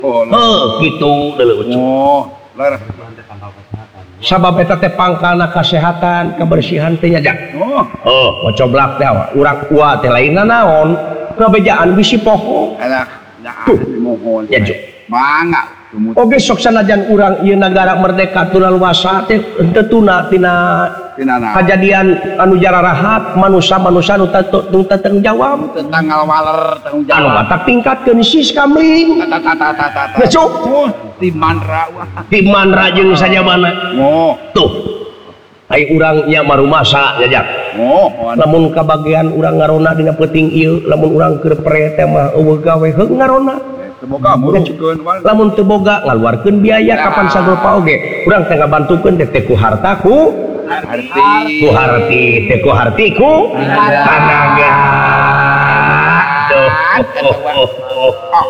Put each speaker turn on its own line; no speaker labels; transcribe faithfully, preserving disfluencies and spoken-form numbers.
Oh, gitu oh, sabab eta teh pangkalna kesehatan kebersihan teh nya oh oh coblak teh urang kuat teh lainna naon kabejaan bisi poho enak mohon ya mangga oge sok sanajan urang ieu nagara merdeka tulaluasa teh henteu tuna tina kejadian anu jararahat manusia-manusia anu tanggung jawab tentang waler tanggung jawab anu tingkatkeun sis kamling besok di manra di manra jeung sajabana oh tuh ai urang nya marumasa jajak oh lamun kabagian urang ngarona dina peuting ieu lamun urang keur pre teh mah eueuh gawe heug ngarona teboga muruckeun lamun teu boga ngaluarkeun biaya kapan sagrupa oge urang teh ngabantukeun teh ku hartaku harti ku harti teh ku hartiku tanaga tuh